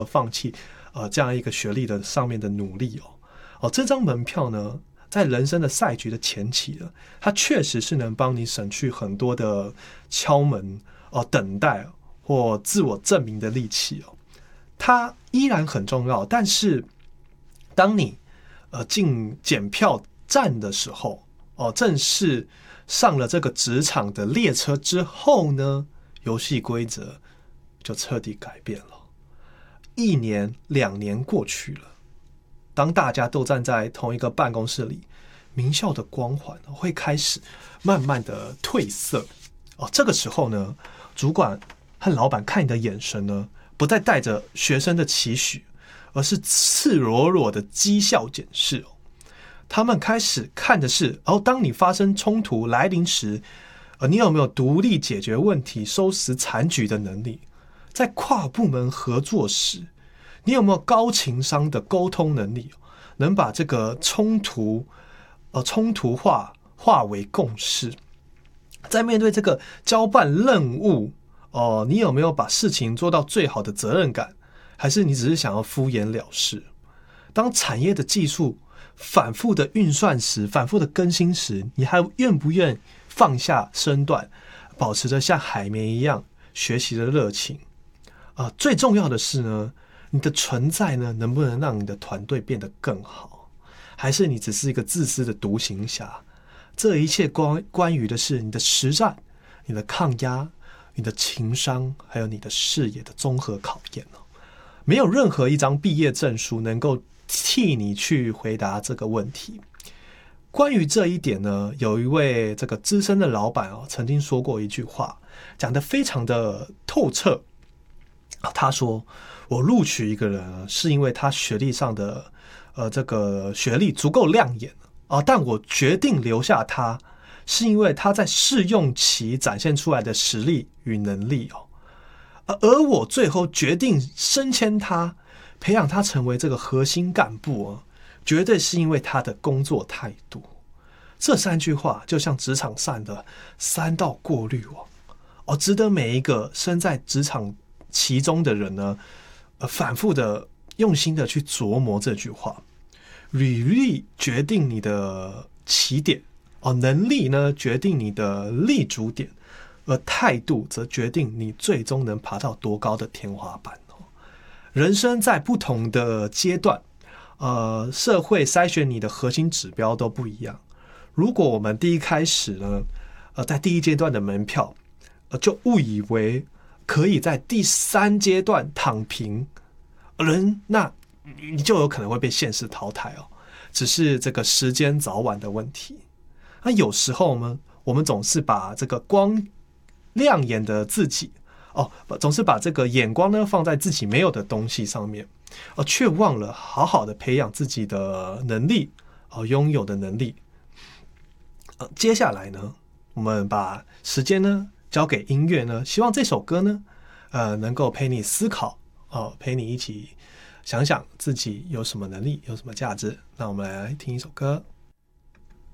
放弃这样一个学历的上面的努力这张门票呢，在人生的赛局的前期了，它确实是能帮你省去很多的敲门等待或自我证明的力气它依然很重要。但是当你进检票站的时候正式上了这个职场的列车之后呢，游戏规则就彻底改变了。1年2年过去了，当大家都站在同一个办公室里，名校的光环会开始慢慢的褪色这个时候呢，主管和老板看你的眼神呢，不再带着学生的期许，而是赤裸裸的绩效检视他们开始看的是当你发生冲突来临时，你有没有独立解决问题、收拾残局的能力？在跨部门合作时，你有没有高情商的沟通能力，能把这个冲突化为共识？在面对这个交办任务你有没有把事情做到最好的责任感，还是你只是想要敷衍了事？当产业的技术反复的运算时，反复的更新时，你还愿不愿放下身段，保持着像海绵一样学习的热情最重要的是呢，你的存在呢，能不能让你的团队变得更好？还是你只是一个自私的独行侠？这一切关于的是你的实战、你的抗压、你的情商，还有你的视野的综合考验没有任何一张毕业证书能够替你去回答这个问题。关于这一点呢，有一位这个资深的老板曾经说过一句话，讲得非常的透彻他说，我录取一个人是因为他学历上的这个学历足够亮眼但我决定留下他是因为他在试用期展现出来的实力与能力而我最后决定升迁他，培养他成为这个核心干部绝对是因为他的工作态度。这3句话就像职场上的3道过滤网值得每一个身在职场其中的人呢反复的用心的去琢磨这句话。履历决定你的起点能力呢决定你的立足点，而态度则决定你最终能爬到多高的天花板人生在不同的阶段社会筛选你的核心指标都不一样。如果我们第一开始呢在第1阶段的门票就误以为可以在第3阶段躺平那你就有可能会被现实淘汰只是这个时间早晚的问题。那有时候呢，我们总是把这个光亮眼的自己总是把这个眼光呢放在自己没有的东西上面却忘了好好的培养自己的能力拥有的能力接下来呢，我们把时间呢交给音乐呢，希望这首歌呢能够陪你思考陪你一起想想自己有什么能力，有什么价值。那我们来听一首歌。